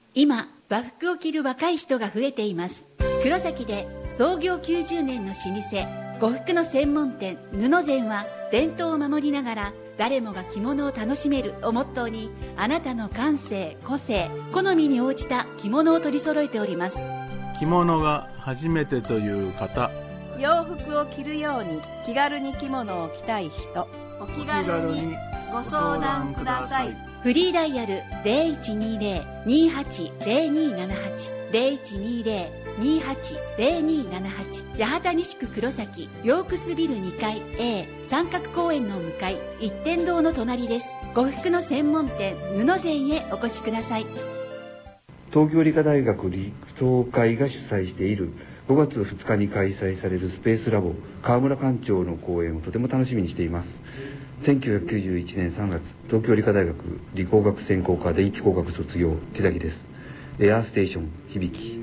今、和服を着る若い人が増えています。黒崎で創業90年の老舗、呉服の専門店布膳は、伝統を守りながら誰もが着物を楽しめるをモットーに、あなたの感性、個性、好みに応じた着物を取り揃えております。 着物が初めてという方、 洋服を着るように気軽に着物を着たい人、お気軽にご相談ください。 フリーダイヤル 0120-280278 0120-280278 八幡西区黒崎ヨークスビル2階 A 三角公園の向かい一点堂の隣です。呉服の専門店布膳へお越しください。 東京理科大学理総会が主催している5月2日に開催されるスペースラボ川村館長の講演をとても楽しみにしています。1991年3月、東京理科大学理工学専攻科電気工学卒業、木崎です。エアーステーション響き。